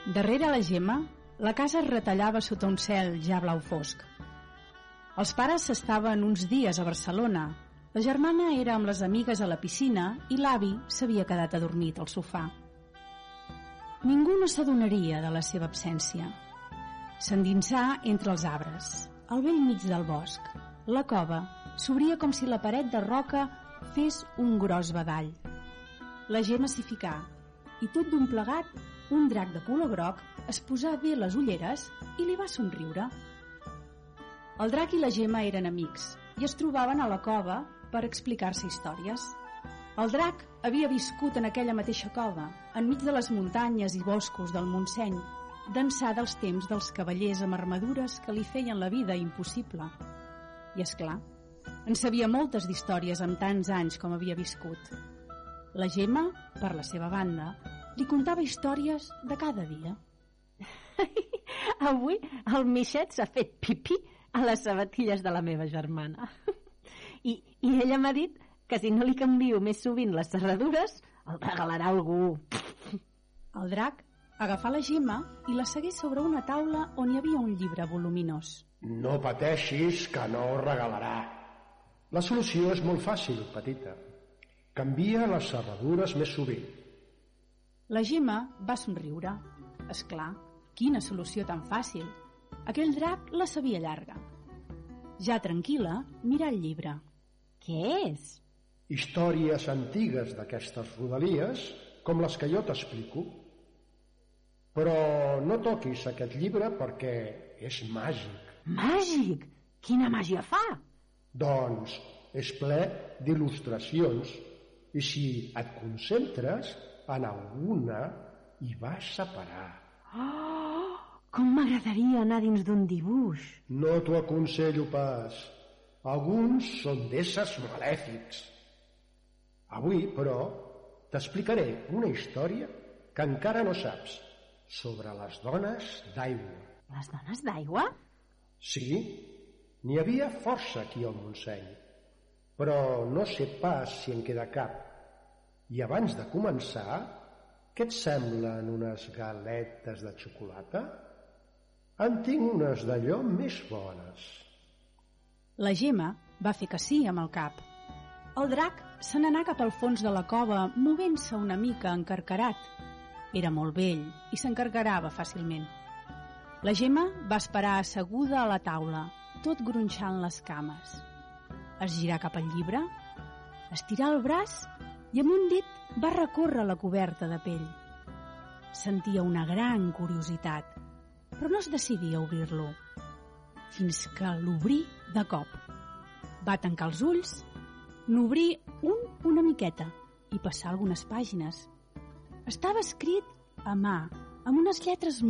Darrere la Gemma, la casa es retallava sota un cel ja blau fosc. Els pares estaven uns dies a Barcelona, la germana era amb les amigues a la piscina i l'avi s'havia quedat adormit al sofà. Ningú no s'adonaria de la seva absència. S'endinsà entre els arbres, al bell mig del bosc. La cova s'obria com si la paret de roca fes un gros badall. La Gemma s'hi ficà i tot d'un plegat un drac de color groc es posà bé les ulleres i li va somriure. El drac i la Gemma eren amics i es trobaven a la cova per explicar-se històries. El drac havia viscut en aquella mateixa cova, enmig de les muntanyes i boscos del Montseny, d'ençà dels temps dels cavallers amb armadures que li feien la vida impossible. I, és clar, en sabia moltes d'històries amb tants anys com havia viscut. La Gemma, per la seva banda, li contava històries de cada dia. Avui el Mixet s'ha fet pipí a les sabatilles de la meva germana. I ella m'ha dit que si no li canvio més sovint les serradures, el regalarà algú. El drac agafà la Gemma i la segué sobre una taula on hi havia un llibre voluminós. No pateixis, que no ho regalarà. La solució és molt fàcil, petita. Canvia les serradures més sovint. La Gemma va somriure. És clar, quina solució tan fàcil. Aquell drac la sabia llarga. Ja tranquil·la, mirà el llibre. Què és? Històries antigues d'aquestes rodalies, com les que jo t'explico. Però no toquis aquest llibre perquè és màgic. Màgic? Quina màgia fa? Doncs és ple d'il·lustracions i si et concentres en alguna hi vas a parar. Oh, com m'agradaria anar dins d'un dibuix. No t'ho aconsello pas. Alguns són d'éssers malèfics. Avui, però, t'explicaré una història que encara no saps sobre les dones d'aigua. Les dones d'aigua? Sí, n'hi havia força aquí al Montseny, però no sé pas si en queda cap. I abans de començar, què et semblen unes galetes de xocolata? En tinc unes d'allò més bones. La Gemma va fer que sí amb el cap. El drac se n'anà cap al fons de la cova movent-se una mica encarcarat. Era molt vell i s'encarcarava fàcilment. La Gemma va esperar asseguda a la taula, tot gronxant les cames. Es girà cap al llibre, estirà el braç i amb un dit va recórrer la coberta de pell. Sentia una gran curiositat, però no es decidia a obrir-lo, fins que l'obrí de cop. Va tancar els ulls, n'obrí una miqueta i passà algunes pàgines. Estava escrit a mà, amb unes lletres